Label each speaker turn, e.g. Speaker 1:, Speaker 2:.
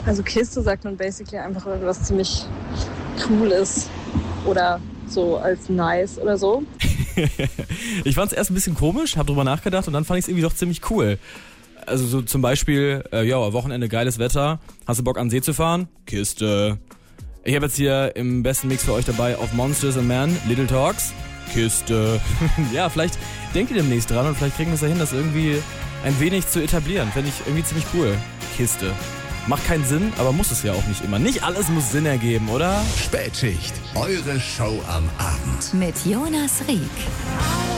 Speaker 1: Also Kiste sagt man basically einfach, was ziemlich cool ist oder so als nice oder so.
Speaker 2: Ich fand es erst ein bisschen komisch, habe drüber nachgedacht und dann fand ich es irgendwie doch ziemlich cool. Also so zum Beispiel, Wochenende geiles Wetter, hast du Bock an den See zu fahren? Kiste. Ich habe jetzt hier im besten Mix für euch dabei auf Monsters and Men, Little Talks. Kiste. Ja, vielleicht denkt ihr demnächst dran und vielleicht kriegen wir es ja hin, das irgendwie ein wenig zu etablieren. Fände ich irgendwie ziemlich cool. Kiste. Macht keinen Sinn, aber muss es ja auch nicht immer. Nicht alles muss Sinn ergeben, oder?
Speaker 3: Spätschicht, eure Show am Abend.
Speaker 4: Mit Jonas Rieck.